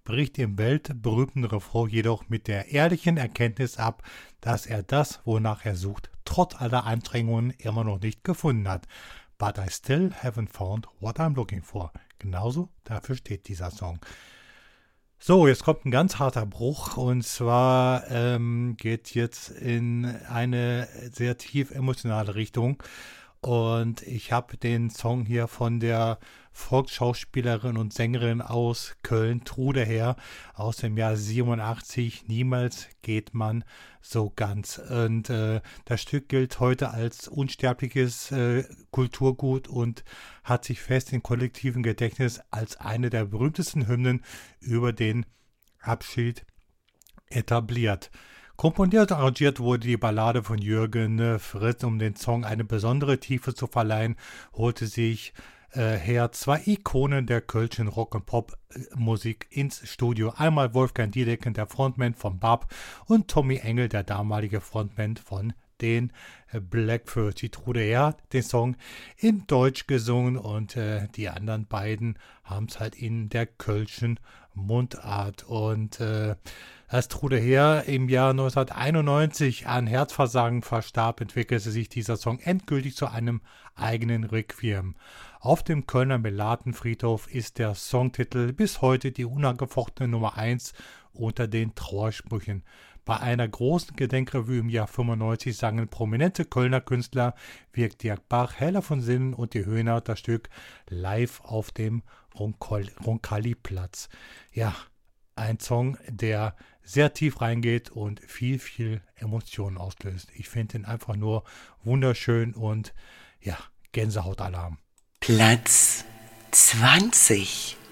bricht im weltberühmten Refrain jedoch mit der ehrlichen Erkenntnis ab, dass er das, wonach er sucht, trotz aller Anstrengungen immer noch nicht gefunden hat. But I still haven't found what I'm looking for. Genauso dafür steht dieser Song. So, jetzt kommt ein ganz harter Bruch, und zwar geht jetzt in eine sehr tief emotionale Richtung, und ich habe den Song hier von der Volksschauspielerin und Sängerin aus Köln, Trude Herr, aus dem Jahr 87, Niemals geht man so ganz. Und das Stück gilt heute als unsterbliches Kulturgut und hat sich fest im kollektiven Gedächtnis als eine der berühmtesten Hymnen über den Abschied etabliert. Komponiert und arrangiert wurde die Ballade von Jürgen Fritz. Um den Song eine besondere Tiefe zu verleihen, holte sich Herr zwei Ikonen der kölschen Rock- und Popmusik ins Studio. Einmal Wolfgang Diedecken, der Frontman von BAP, und Tommy Engel, der damalige Frontman von den Blackbirds. Die Trude Herr hat den Song in Deutsch gesungen, und die anderen beiden haben es halt in der kölschen Mundart. Und als Trude Herr im Jahr 1991 an Herzversagen verstarb, entwickelte sich dieser Song endgültig zu einem eigenen Requiem. Auf dem Kölner Melatenfriedhof ist der Songtitel bis heute die unangefochtene Nummer 1 unter den Trauersprüchen. Bei einer großen Gedenkrevue im Jahr 95 sangen prominente Kölner Künstler wie Dirk Bach, Hella von Sinnen und die Höhner das Stück live auf dem Roncalli-Platz. Ja, ein Song, der sehr tief reingeht und viel, viel Emotionen auslöst. Ich finde ihn einfach nur wunderschön und ja, Gänsehautalarm. Platz 20.